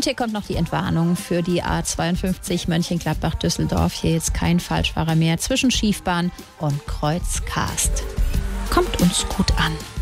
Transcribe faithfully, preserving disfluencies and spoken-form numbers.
Und hier kommt noch die Entwarnung für die A zweiundfünfzig Mönchengladbach-Düsseldorf. Hier jetzt kein Falschfahrer mehr zwischen Schiefbahn und Kreuz Karst. Kommt uns gut an.